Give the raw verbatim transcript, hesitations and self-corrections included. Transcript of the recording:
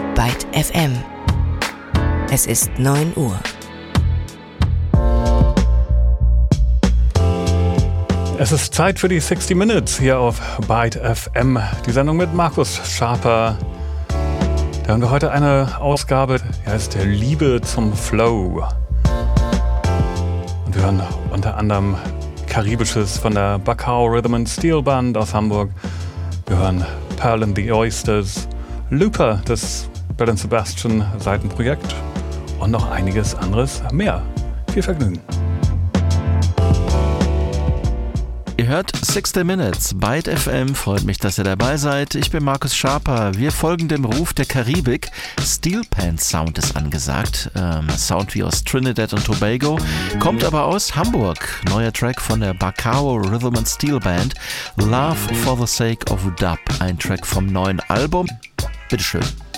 Byte F M. Es ist neun Uhr. Es ist Zeit für die sixty Minutes hier auf Byte F M. Die Sendung mit Markus Schaper. Da haben wir heute eine Ausgabe, die heißt Liebe zum Flow. Und wir hören unter anderem Karibisches von der Bacao Rhythm and Steel Band aus Hamburg. Wir hören Pearl and the Oysters, Looper, das Bell and Sebastian Seitenprojekt und noch einiges anderes mehr. Viel Vergnügen. Ihr hört sixty Minutes, Byte F M, freut mich, dass ihr dabei seid. Ich bin Markus Schaper, wir folgen dem Ruf der Karibik. Steel Pan Sound ist angesagt, ähm, Sound wie aus Trinidad und Tobago, kommt aber aus Hamburg. Neuer Track von der Bacao Rhythm and Steel Band, Love for the Sake of Dub, ein Track vom neuen Album. Bitteschön.